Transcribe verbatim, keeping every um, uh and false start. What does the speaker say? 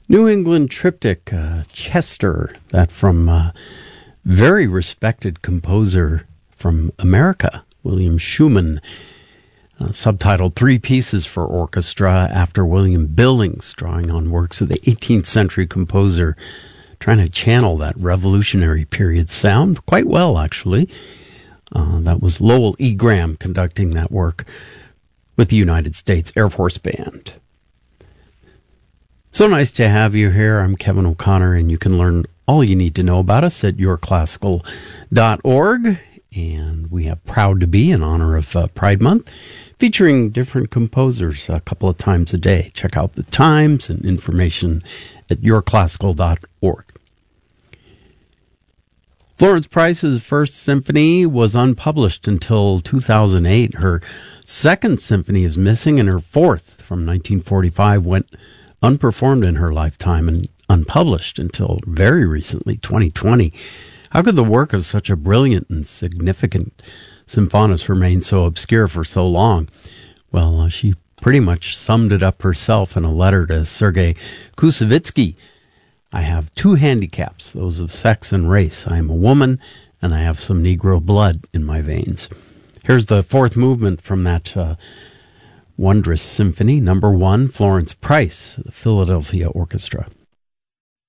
New England Triptych, uh, Chester, that from uh, very respected composer from America, William Schumann, uh, subtitled Three Pieces for Orchestra after William Billings, drawing on works of the eighteenth century composer, trying to channel that revolutionary period sound quite well, actually. Uh, that was Lowell E. Graham conducting that work with the United States Air Force Band. So nice to have you here. I'm Kevin O'Connor, and you can learn all you need to know about us at your classical dot org. And we have Proud to Be in honor of uh, Pride Month, featuring different composers a couple of times a day. Check out the times and information at your classical dot org. Florence Price's first symphony was unpublished until two thousand eight. Her second symphony is missing, and her fourth from nineteen forty-five went unperformed in her lifetime and unpublished until very recently, twenty twenty. How could the work of such a brilliant and significant symphonist remain so obscure for so long? Well, uh, she pretty much summed it up herself in a letter to Sergei Koussevitzky. I have two handicaps, those of sex and race. I am a woman, and I have some Negro blood in my veins. Here's the fourth movement from that uh, wondrous symphony, number one, Florence Price, the Philadelphia Orchestra.